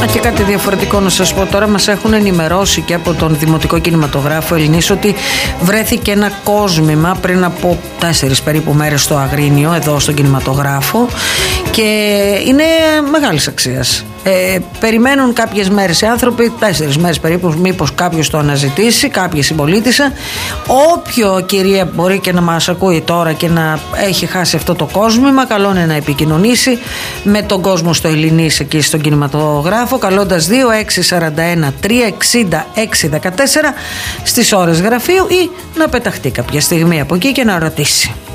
και κάτι διαφορετικό να σας πω τώρα. Μας έχουν ενημερώσει και από τον Δημοτικό Κινηματογράφο Ελληνής ότι βρέθηκε ένα κόσμημα πριν από 4 περίπου μέρες στο Αγρίνιο, εδώ στον κινηματογράφο, και είναι μεγάλης αξίας. Περιμένουν κάποιες μέρες οι άνθρωποι, 4 μέρες περίπου, μήπως κάποιος το αναζητήσει, κάποια συμπολίτησα. Όποιο κυρία μπορεί και να μας ακούει τώρα και να έχει χάσει αυτό το κόσμημα, καλό είναι να επικοινωνήσει με τον κόσμο στο Ελληνής εκεί στον κινηματογράφο, καλώντας 2641 360 614 στις ώρες γραφείου, ή να πεταχτεί κάποια στιγμή από εκεί και να ρωτήσει.